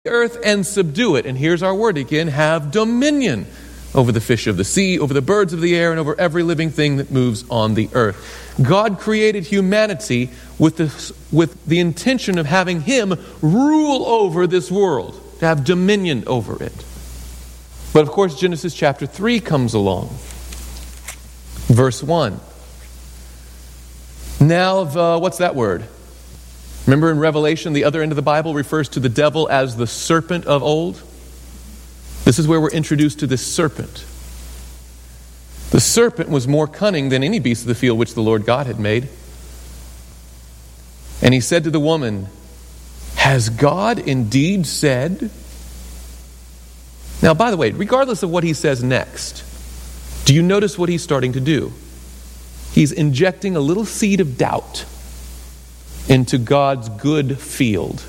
earth and subdue it. And here's our word again, have dominion over the fish of the sea, over the birds of the air, and over every living thing that moves on the earth. God created humanity with the intention of having Him rule over this world, to have dominion over it. But of course, Genesis chapter 3 comes along. Verse 1. Now, what's that word? Remember in Revelation, the other end of the Bible refers to the devil as the serpent of old? This is where we're introduced to this serpent. The serpent was more cunning than any beast of the field which the Lord God had made. And he said to the woman, has God indeed said? Now, by the way, regardless of what he says next, do you notice what he's starting to do? He's injecting a little seed of doubt into God's good field.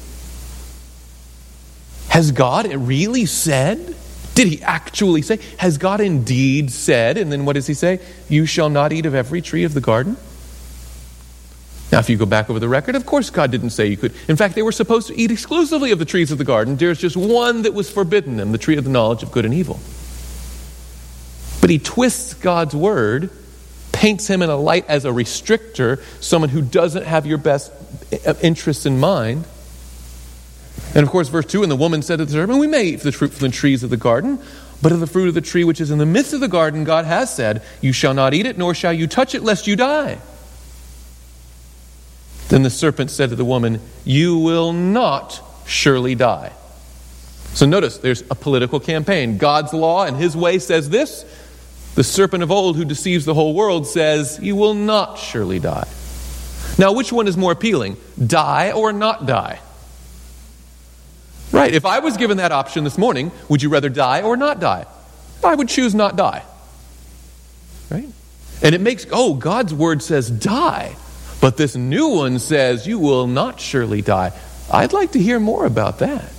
Has God really said? Did he actually say? Has God indeed said? And then what does he say? You shall not eat of every tree of the garden? Now, if you go back over the record, of course God didn't say you could. In fact, they were supposed to eat exclusively of the trees of the garden. There's just one that was forbidden them, the tree of the knowledge of good and evil. But he twists God's word, paints him in a light as a restrictor, someone who doesn't have your best interests in mind. And of course, verse 2, and the woman said to the serpent, we may eat the fruit from the trees of the garden, but of the fruit of the tree which is in the midst of the garden, God has said, you shall not eat it, nor shall you touch it, lest you die. Then the serpent said to the woman, you will not surely die. So notice, there's a political campaign. God's law and his way says this. The serpent of old who deceives the whole world says, you will not surely die. Now, which one is more appealing? Die or not die? Right, if I was given that option this morning, would you rather die or not die? I would choose not die. Right? And it makes, God's word says die. But this new one says, you will not surely die. I'd like to hear more about that.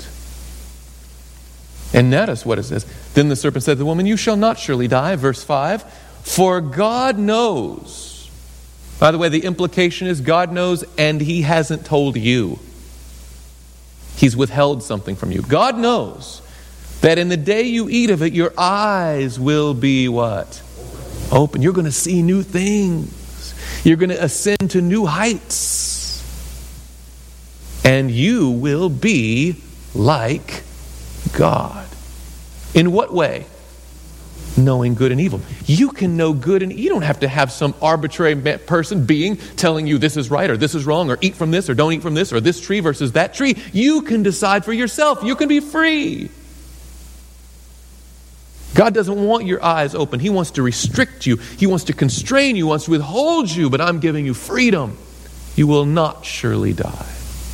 And notice what it says. Then the serpent said to the woman, you shall not surely die. Verse 5, for God knows. By the way, the implication is God knows and he hasn't told you. He's withheld something from you. God knows that in the day you eat of it, your eyes will be what? Open. You're going to see new things. You're going to ascend to new heights. And you will be like God. In what way? Knowing good and evil. You can know good and you don't have to have some arbitrary being telling you this is right or this is wrong or eat from this or don't eat from this or this tree versus that tree. You can decide for yourself. You can be free. God doesn't want your eyes open. He wants to restrict you. He wants to constrain you. He wants to withhold you. But I'm giving you freedom. You will not surely die.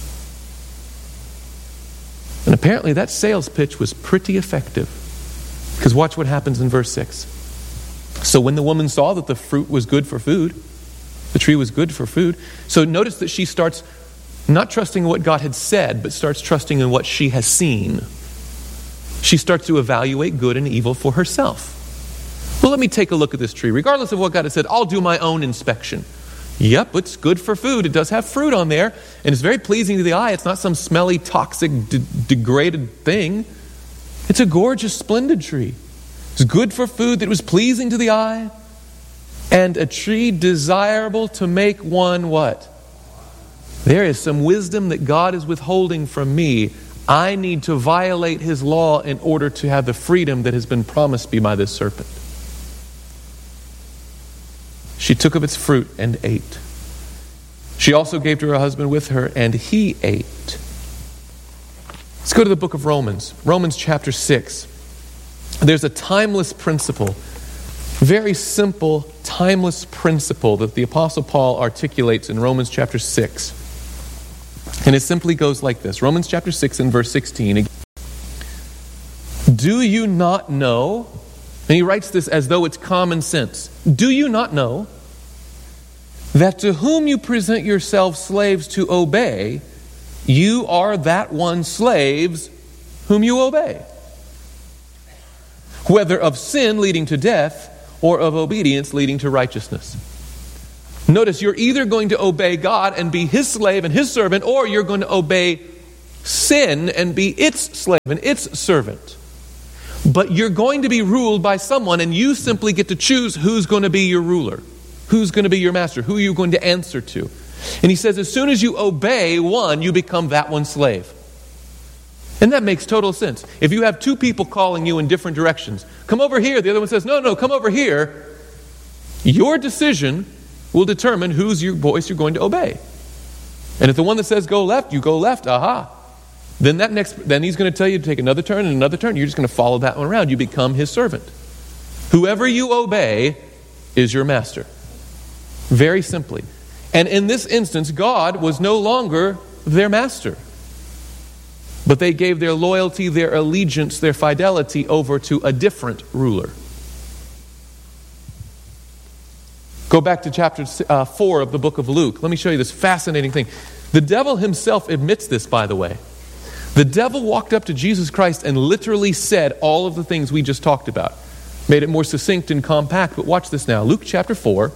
And apparently that sales pitch was pretty effective. Because watch what happens in verse 6. So when the woman saw that the fruit was good for food, the tree was good for food. So notice that she starts not trusting in what God had said, but starts trusting in what she has seen. She starts to evaluate good and evil for herself. Well, let me take a look at this tree. Regardless of what God has said, I'll do my own inspection. Yep, it's good for food. It does have fruit on there. And it's very pleasing to the eye. It's not some smelly, toxic, degraded thing. It's a gorgeous, splendid tree. It's good for food that was pleasing to the eye. And a tree desirable to make one what? There is some wisdom that God is withholding from me. I need to violate his law in order to have the freedom that has been promised me by this serpent. She took of its fruit and ate. She also gave to her husband with her, and he ate. Let's go to the book of Romans. Romans chapter 6. There's a timeless principle, very simple, timeless principle that the Apostle Paul articulates in Romans chapter 6. And it simply goes like this. Romans chapter 6 and verse 16. Do you not know? And he writes this as though it's common sense. Do you not know that to whom you present yourselves slaves to obey, you are that one slaves whom you obey? Whether of sin leading to death or of obedience leading to righteousness. Notice, you're either going to obey God and be his slave and his servant, or you're going to obey sin and be its slave and its servant. But you're going to be ruled by someone, and you simply get to choose who's going to be your ruler, who's going to be your master, who you're going to answer to. And he says, as soon as you obey one, you become that one's slave. And that makes total sense. If you have two people calling you in different directions, come over here, the other one says, no, come over here, your decision will determine whose your voice you're going to obey. And if the one that says go left, you go left, aha. Then he's going to tell you to take another turn and another turn. You're just going to follow that one around. You become his servant. Whoever you obey is your master. Very simply. And in this instance, God was no longer their master. But they gave their loyalty, their allegiance, their fidelity over to a different ruler. Go back to chapter 4 of the book of Luke. Let me show you this fascinating thing. The devil himself admits this, by the way. The devil walked up to Jesus Christ and literally said all of the things we just talked about. Made it more succinct and compact, but watch this now. Luke chapter 4.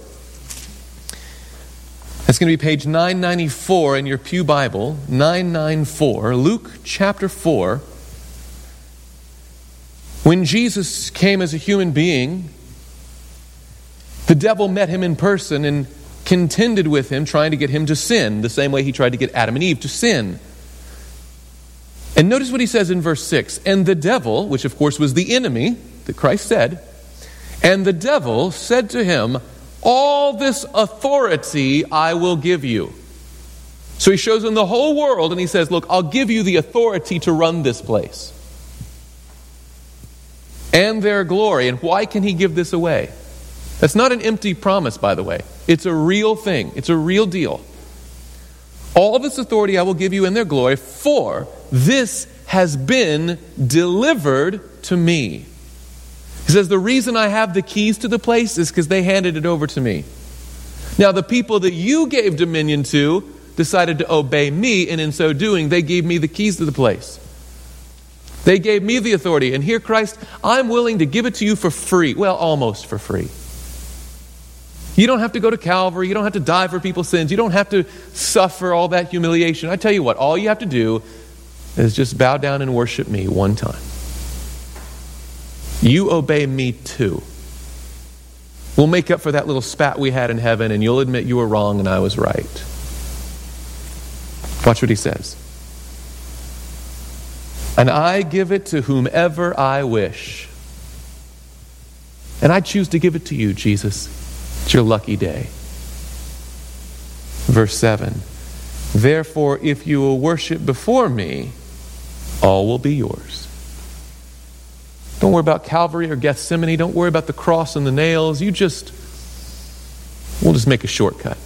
That's going to be page 994 in your Pew Bible. 994. Luke chapter 4. When Jesus came as a human being, the devil met him in person and contended with him, trying to get him to sin, the same way he tried to get Adam and Eve to sin. And notice what he says in verse 6. And the devil, which of course was the enemy that Christ said, and the devil said to him, all this authority I will give you. So he shows him the whole world and he says, look, I'll give you the authority to run this place. And their glory. And why can he give this away? That's not an empty promise, by the way. It's a real thing. It's a real deal. All of this authority I will give you in their glory, for this has been delivered to me. He says, the reason I have the keys to the place is because they handed it over to me. Now, the people that you gave dominion to decided to obey me, and in so doing, they gave me the keys to the place. They gave me the authority. And here, Christ, I'm willing to give it to you for free. Well, almost for free. You don't have to go to Calvary. You don't have to die for people's sins. You don't have to suffer all that humiliation. I tell you what, all you have to do is just bow down and worship me one time. You obey me too. We'll make up for that little spat we had in heaven, and you'll admit you were wrong and I was right. Watch what he says. And I give it to whomever I wish. And I choose to give it to you, Jesus. It's your lucky day. Verse 7. Therefore, if you will worship before me, all will be yours. Don't worry about Calvary or Gethsemane. Don't worry about the cross and the nails. We'll just make a shortcut.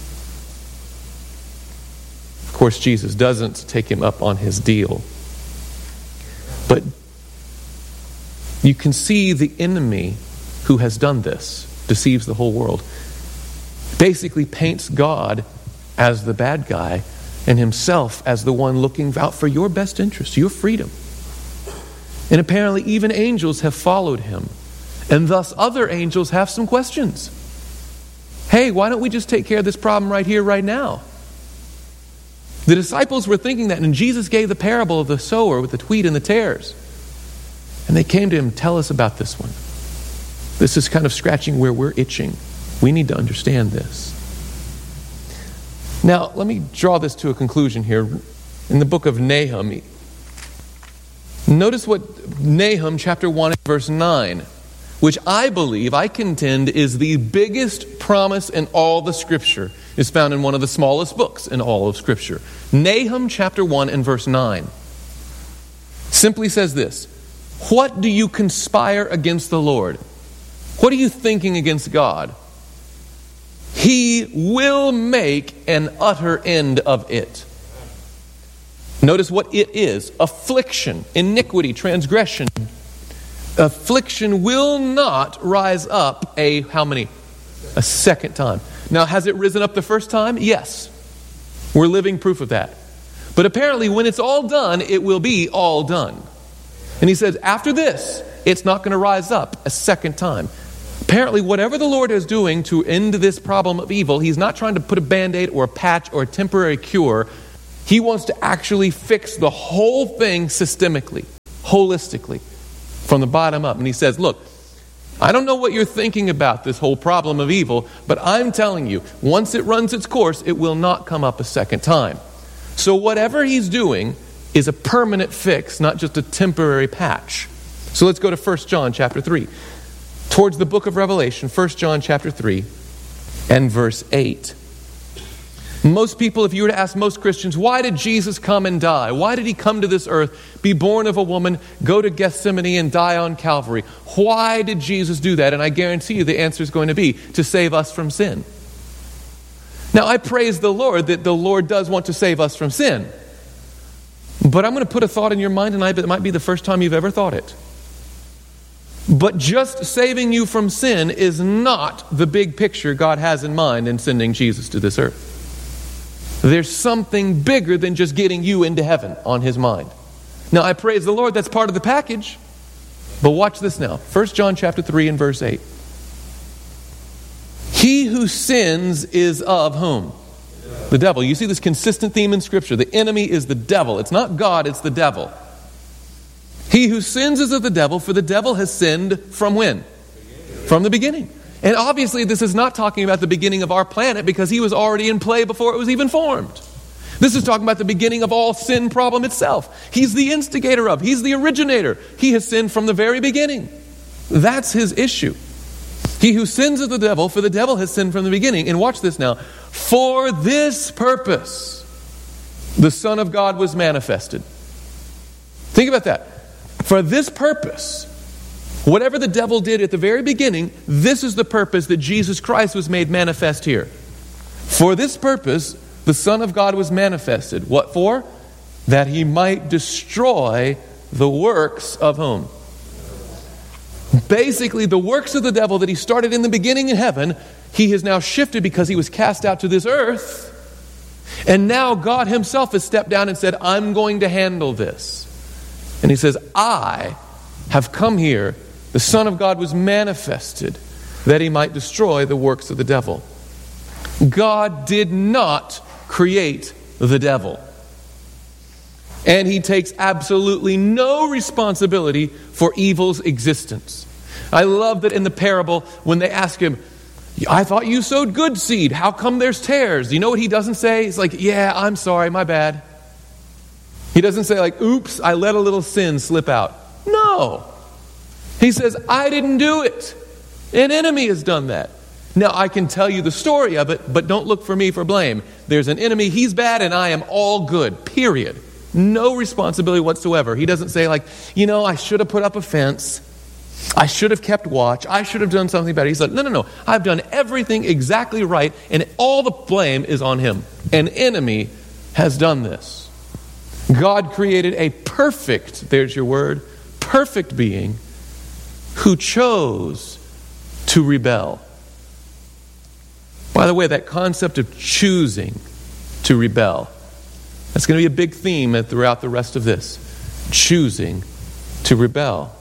Of course, Jesus doesn't take him up on his deal. But you can see the enemy who has done this, deceives the whole world, basically paints God as the bad guy and himself as the one looking out for your best interest, your freedom. And apparently even angels have followed him. And thus other angels have some questions. Hey, why don't we just take care of this problem right here, right now? The disciples were thinking that, and Jesus gave the parable of the sower with the wheat and the tares. And they came to him, tell us about this one. This is kind of scratching where we're itching. We need to understand this. Now, let me draw this to a conclusion here. In the book of Nahum, notice what Nahum chapter 1 verse 9, which I contend is the biggest promise in all the Scripture, is found in one of the smallest books in all of Scripture. Nahum chapter 1 and verse 9 simply says this: what do you conspire against the Lord? What are you thinking against God? He will make an utter end of it. Notice what it is. Affliction, iniquity, transgression. Affliction will not rise up how many? A second time. Now, has it risen up the first time? Yes. We're living proof of that. But apparently when it's all done, it will be all done. And he says, after this, it's not going to rise up a second time. Apparently, whatever the Lord is doing to end this problem of evil, he's not trying to put a Band-Aid or a patch or a temporary cure. He wants to actually fix the whole thing systemically, holistically, from the bottom up. And he says, look, I don't know what you're thinking about this whole problem of evil, but I'm telling you, once it runs its course, it will not come up a second time. So whatever he's doing is a permanent fix, not just a temporary patch. So let's go to 1 John chapter 3. Towards the book of Revelation, 1 John chapter 3 and verse 8. Most people, if you were to ask most Christians, why did Jesus come and die? Why did he come to this earth, be born of a woman, go to Gethsemane and die on Calvary? Why did Jesus do that? And I guarantee you the answer is going to be to save us from sin. Now, I praise the Lord that the Lord does want to save us from sin. But I'm going to put a thought in your mind, and it might be the first time you've ever thought it. But just saving you from sin is not the big picture God has in mind in sending Jesus to this earth. There's something bigger than just getting you into heaven on his mind. Now, I praise the Lord, that's part of the package. But watch this now. 1 John chapter 3 and verse 8. He who sins is of whom? The devil. You see this consistent theme in Scripture. The enemy is the devil. It's not God, it's the devil. He who sins is of the devil, for the devil has sinned from when? From the beginning. And obviously this is not talking about the beginning of our planet, because he was already in play before it was even formed. This is talking about the beginning of all sin problem itself. He's the instigator of, he's the originator. He has sinned from the very beginning. That's his issue. He who sins is the devil, for the devil has sinned from the beginning. And watch this now. For this purpose, the Son of God was manifested. Think about that. For this purpose, whatever the devil did at the very beginning, this is the purpose that Jesus Christ was made manifest here. For this purpose, the Son of God was manifested. What for? That he might destroy the works of whom? Basically, the works of the devil that he started in the beginning in heaven, he has now shifted because he was cast out to this earth. And now God himself has stepped down and said, I'm going to handle this. And he says, I have come here. The Son of God was manifested that he might destroy the works of the devil. God did not create the devil. And he takes absolutely no responsibility for evil's existence. I love that in the parable when they ask him, I thought you sowed good seed. How come there's tares? You know what he doesn't say? He's like, yeah, I'm sorry, my bad. He doesn't say like, oops, I let a little sin slip out. No. He says, I didn't do it. An enemy has done that. Now, I can tell you the story of it, but don't look for me for blame. There's an enemy, he's bad, and I am all good, period. No responsibility whatsoever. He doesn't say like, I should have put up a fence. I should have kept watch. I should have done something better. He's like, no. I've done everything exactly right, and all the blame is on him. An enemy has done this. God created a perfect, there's your word, perfect being who chose to rebel. By the way, that concept of choosing to rebel, that's going to be a big theme throughout the rest of this. Choosing to rebel.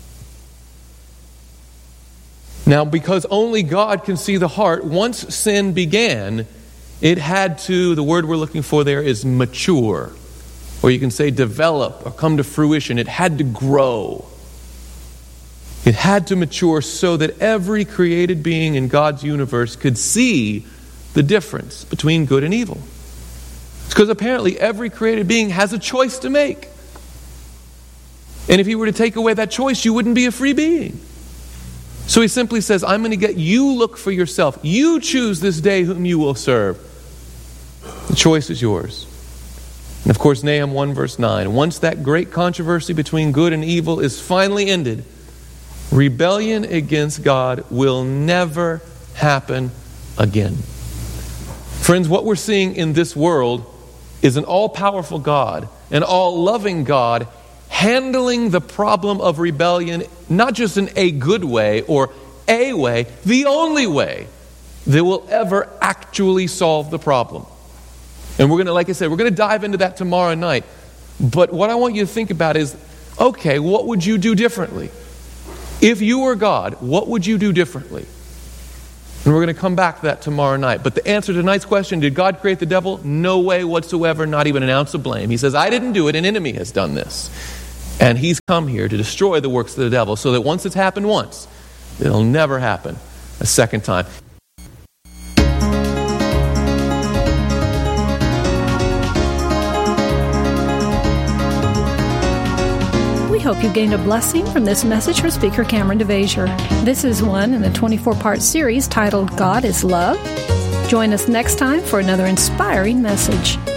Now, because only God can see the heart, once sin began, it had to, the word we're looking for there is mature. Or you can say develop or come to fruition. It had to grow. It had to mature so that every created being in God's universe could see the difference between good and evil. It's because apparently every created being has a choice to make. And if he were to take away that choice, you wouldn't be a free being. So he simply says, I'm going to get you look for yourself. You choose this day whom you will serve. The choice is yours. And of course, Nahum 1 verse 9. Once that great controversy between good and evil is finally ended, rebellion against God will never happen again. Friends, what we're seeing in this world is an all-powerful God, an all-loving God, handling the problem of rebellion, not just in a good way or a way, the only way that will ever actually solve the problem. And we're going to, like I said, we're going to dive into that tomorrow night. But what I want you to think about is, okay, what would you do differently? If you were God, what would you do differently? And we're going to come back to that tomorrow night. But the answer to tonight's question, did God create the devil? No way whatsoever, not even an ounce of blame. He says, I didn't do it, an enemy has done this. And he's come here to destroy the works of the devil so that once it's happened once, it'll never happen a second time. We hope you gained a blessing from this message from Speaker Cameron DeVasier. This is one in the 24-part series titled God is Love. Join us next time for another inspiring message.